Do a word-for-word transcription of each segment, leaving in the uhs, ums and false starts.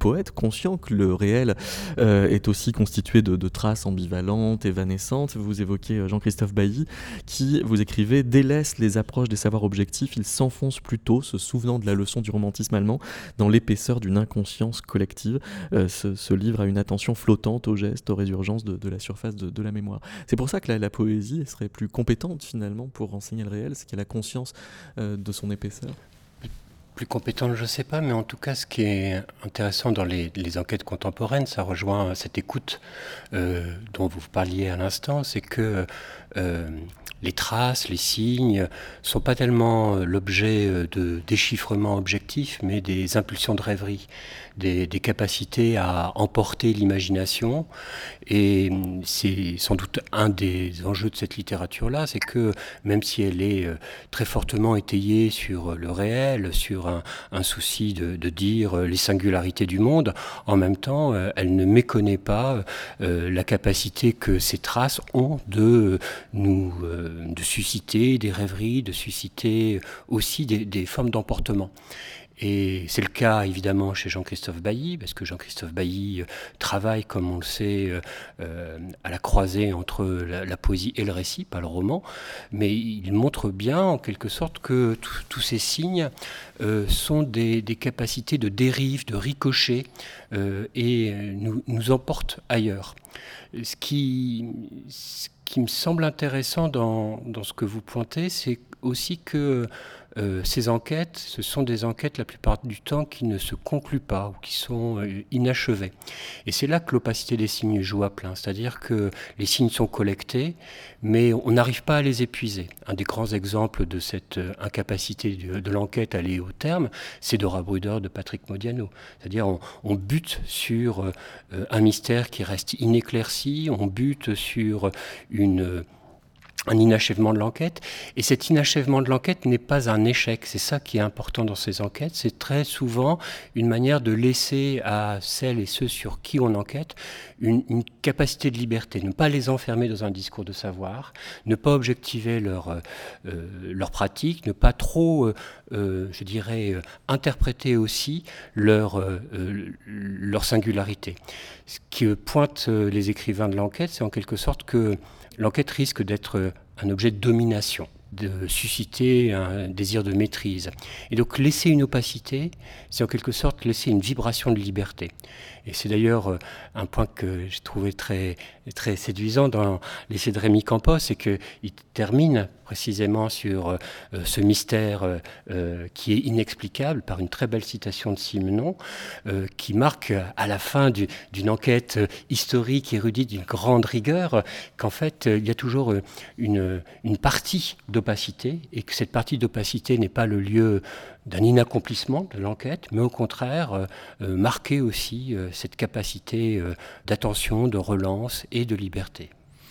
poète, conscient que le réel euh, est aussi constitué de, de traces ambivalentes, évanescentes. Vous évoquez euh, Jean-Christophe Bailly, qui, vous écrivez, délaisse les approches des savoirs objectifs, il s'enfonce plutôt, se souvenant de la leçon du romantisme allemand, dans l'épaisseur d'une inconscience collective. Euh, ce, ce livre a une attention flottante aux gestes, aux résurgences de, de la surface de, de la mémoire. C'est pour ça que la, la poésie serait plus compétente finalement pour enseigner le réel, c'est qu'elle a conscience euh, de son épaisseur. Plus compétente, je ne sais pas, mais en tout cas, ce qui est intéressant dans les, les enquêtes contemporaines, ça rejoint cette écoute euh, dont vous parliez à l'instant, c'est que euh, les traces, les signes, sont pas tellement l'objet de déchiffrement objectif, mais des impulsions de rêverie, des, des capacités à emporter l'imagination. Et c'est sans doute un des enjeux de cette littérature-là, c'est que même si elle est très fortement étayée sur le réel, sur un, un souci de, de dire les singularités du monde, en même temps, elle ne méconnaît pas euh, la capacité que ces traces ont de nous euh, de susciter des rêveries, de susciter aussi des, des formes d'emportement. Et c'est le cas évidemment chez Jean-Christophe Bailly, parce que Jean-Christophe Bailly travaille, comme on le sait, euh, à la croisée entre la, la poésie et le récit, pas le roman, mais il montre bien en quelque sorte que tous ces signes euh, sont des, des capacités de dérive, de ricochet, euh, et nous, nous emportent ailleurs. Ce qui, ce qui me semble intéressant dans, dans ce que vous pointez, c'est aussi que Euh, ces enquêtes, ce sont des enquêtes la plupart du temps qui ne se concluent pas ou qui sont euh, inachevées. Et c'est là que l'opacité des signes joue à plein, c'est-à-dire que les signes sont collectés, mais on n'arrive pas à les épuiser. Un des grands exemples de cette euh, incapacité de, de l'enquête à aller au terme, c'est Dora Bruder de Patrick Modiano. C'est-à-dire on, on bute sur euh, un mystère qui reste inéclairci, on bute sur une... Euh, un inachèvement de l'enquête, et cet inachèvement de l'enquête n'est pas un échec, c'est ça qui est important dans ces enquêtes, c'est très souvent une manière de laisser à celles et ceux sur qui on enquête une, une capacité de liberté, ne pas les enfermer dans un discours de savoir, ne pas objectiver leur, euh, leur pratique, ne pas trop, euh, euh, je dirais, euh, interpréter aussi leur, euh, leur singularité. Ce qui pointe les écrivains de l'enquête, c'est en quelque sorte que l'enquête risque d'être un objet de domination, de susciter un désir de maîtrise. Et donc laisser une opacité, c'est en quelque sorte laisser une vibration de liberté. Et c'est d'ailleurs un point que j'ai trouvé très, très séduisant dans l'essai de Rémi Campos, c'est qu'il termine précisément sur euh, ce mystère euh, qui est inexplicable par une très belle citation de Simenon, euh, qui marque à la fin du, d'une enquête historique, érudite, d'une grande rigueur, qu'en fait il y a toujours une, une partie d'opacité, et que cette partie d'opacité n'est pas le lieu d'un inaccomplissement de l'enquête, mais au contraire euh, euh, marquer aussi euh, cette capacité euh, d'attention, de relance et de liberté.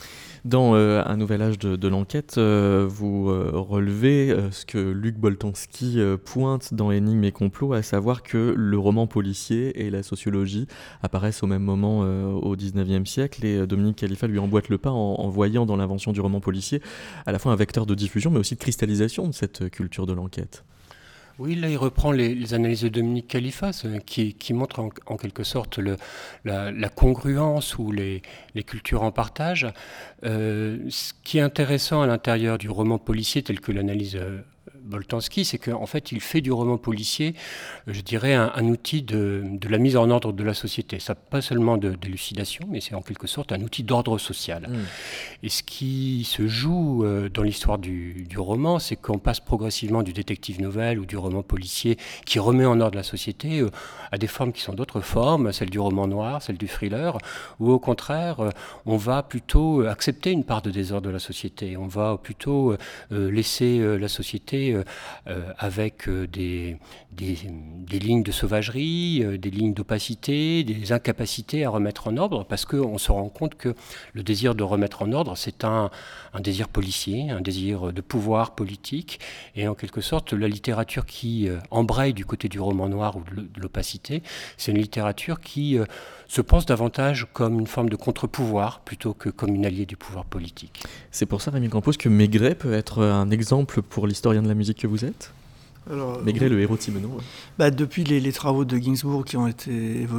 Dans euh, Un nouvel âge de, de l'enquête, euh, vous euh, relevez euh, ce que Luc Boltanski euh, pointe dans Énigmes et complots, à savoir que le roman policier et la sociologie apparaissent au même moment euh, au dix-neuvième siècle, et euh, Dominique Khalifa lui emboîte le pas en, en voyant dans l'invention du roman policier à la fois un vecteur de diffusion, mais aussi de cristallisation de cette culture de l'enquête. Oui, là, il reprend les, les analyses de Dominique Khalifa, qui, qui montrent en, en quelque sorte le, la, la congruence ou les, les cultures en partage. Euh, ce qui est intéressant à l'intérieur du roman policier, tel que l'analyse euh, Boltanski, c'est qu'en fait, il fait du roman policier, je dirais, un, un outil de, de la mise en ordre de la société. Ça, pas seulement de d'élucidation, mais c'est en quelque sorte un outil d'ordre social. Mmh. Et ce qui se joue euh, dans l'histoire du, du roman, c'est qu'on passe progressivement du détective novel ou du roman policier qui remet en ordre la société euh, à des formes qui sont d'autres formes, celle du roman noir, celle du thriller, ou au contraire, euh, on va plutôt accepter une part de désordre de la société. On va plutôt euh, laisser euh, la société euh, euh, avec euh, des, des, des lignes de sauvagerie, euh, des lignes d'opacité, des incapacités à remettre en ordre, parce qu'on se rend compte que le désir de remettre en ordre, c'est un, un désir policier, un désir de pouvoir politique, et en quelque sorte, la littérature qui euh, embraye du côté du roman noir ou de l'opacité, c'est une littérature qui euh, se pense davantage comme une forme de contre-pouvoir plutôt que comme une alliée du pouvoir politique. C'est pour ça, Rémi Campos, que Maigret peut être un exemple pour l'historien de la musique que vous êtes ? Alors, Maigret, oui. Le héros de Simenon. Ouais. Bah, depuis les, les travaux de Ginsburg qui ont été évoqués,